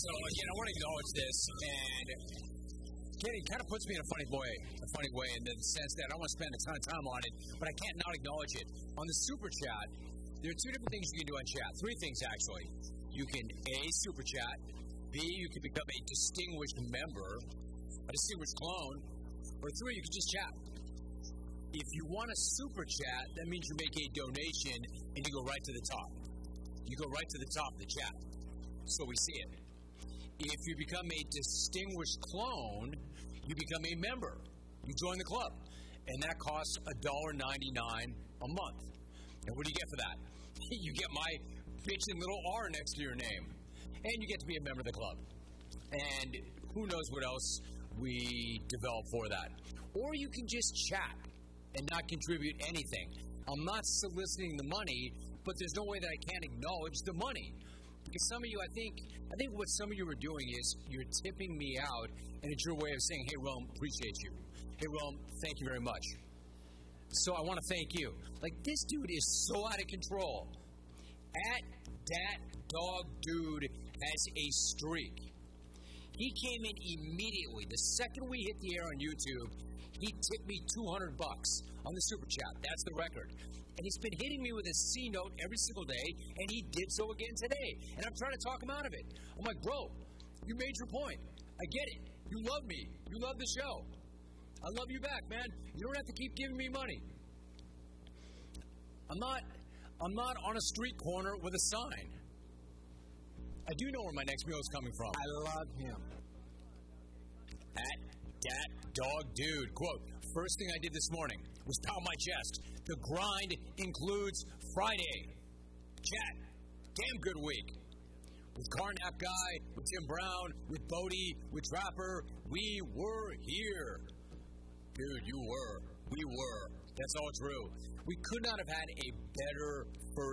So, again, I want to acknowledge this, and it kind of puts me in a funny way in the sense that I don't want to spend a ton of time on it, but I can't not acknowledge it. On the Super Chat, there are two different things you can do on chat. Three things, actually. You can, A, Super Chat. B, you can become a distinguished member, a distinguished clone. Or three, you can just chat. If you want a Super Chat, that means you make a donation, and you go right to the top. You go right to the top of the chat, so we see it. If you become a distinguished clone, you become a member. You join the club, and that costs $1.99 a month. And what do you get for that? You get my bitchin' little R next to your name, and you get to be a member of the club. And who knows what else we develop for that. Or you can just chat and not contribute anything. I'm not soliciting the money, but there's no way that I can't acknowledge the money. Because some of you, I think what some of you are doing is you're tipping me out, and it's your way of saying, hey, Rome, appreciate you. Hey, Rome, thank you very much. So I want to thank you. Like, this dude is so out of control. At that dog dude has a streak. He came in immediately. The second we hit the air on YouTube, he tipped me $200 on the Super Chat. That's the record. And he's been hitting me with a C note every single day, and he did so again today. And I'm trying to talk him out of it. I'm like, bro, you made your point. I get it. You love me. You love the show. I love you back, man. You don't have to keep giving me money. I'm not on a street corner with a sign. I do know where my next meal is coming from. I love him. At that dog dude. Quote, first thing I did this morning was pound my chest. The grind includes Friday. Chat. Damn good week. With Carnap Guy, with Tim Brown, with Bodie, with Trapper. We were here. Dude, you were. We were. That's all true. We could not have had a better first